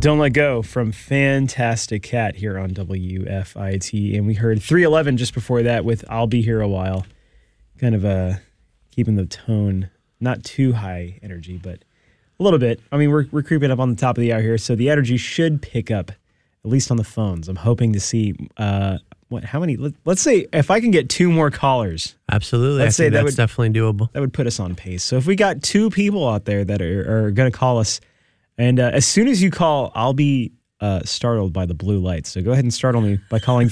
Don't Let Go from Fantastic Cat here on WFIT. And we heard 311 just before that with I'll Be Here a While. Kind of keeping the tone not too high energy, but a little bit. I mean, we're creeping up on the top of the hour here, so the energy should pick up, at least on the phones. I'm hoping to see how many. Let's say if I can get 2 more callers. Absolutely. Let's say that's definitely doable. That would put us on pace. So if we got 2 people out there that are going to call us, and as soon as you call, I'll be startled by the blue lights. So go ahead and startle me by calling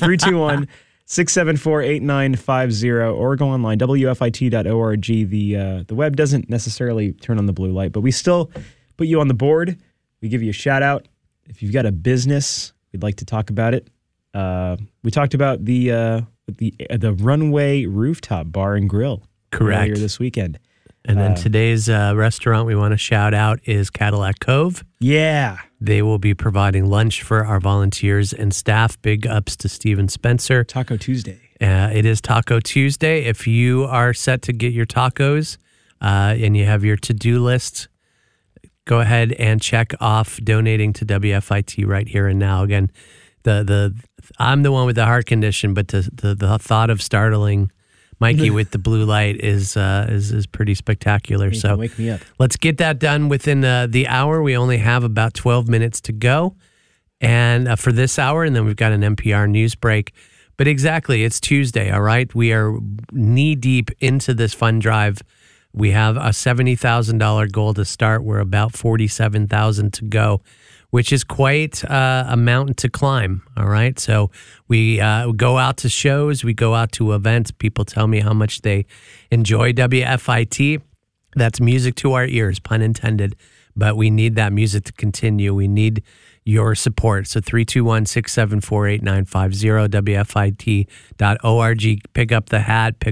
321-674-8950 or go online, wfit.org. The web doesn't necessarily turn on the blue light, but we still put you on the board. We give you a shout out. If you've got a business, we'd like to talk about it. We talked about the Runway Rooftop Bar and Grill. Correct. Earlier this weekend. And then today's restaurant we want to shout out is Cadillac Cove. Yeah. They will be providing lunch for our volunteers and staff. Big ups to Steven Spencer. Taco Tuesday. It is Taco Tuesday. If you are set to get your tacos and you have your to-do list, go ahead and check off donating to WFIT right here and now. Again, I'm the one with the heart condition, but the thought of startling Mikey with the blue light is pretty spectacular. So wake me up. Let's get that done within the hour. We only have about 12 minutes to go, and for this hour, and then we've got an NPR news break. But exactly, it's Tuesday. All right, we are knee deep into this fund drive. We have a $70,000 goal to start. We're about $47,000 to go, which is quite a mountain to climb, all right? So we go out to shows, we go out to events. People tell me how much they enjoy WFIT. That's music to our ears, pun intended. But we need that music to continue. We need your support. So 321-674-8950, WFIT.org. Pick up the hat, pick